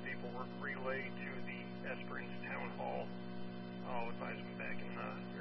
paperwork relayed to the Esperance Town Hall. I'll advise them back in